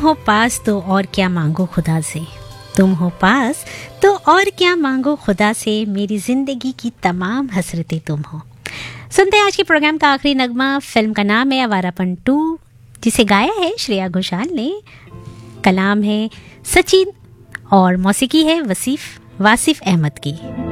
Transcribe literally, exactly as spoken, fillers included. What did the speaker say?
हो पास तो और क्या मांगो खुदा से, तुम हो पास तो और क्या मांगो खुदा से, मेरी जिंदगी की तमाम हसरतें तुम हो। सुनते हैं आज के प्रोग्राम का आखिरी नगमा। फिल्म का नाम है आवारापन टू, जिसे गाया है श्रेया घोषाल ने। कलाम है सचिन और मौसीकी है वसीफ वासिफ अहमद की।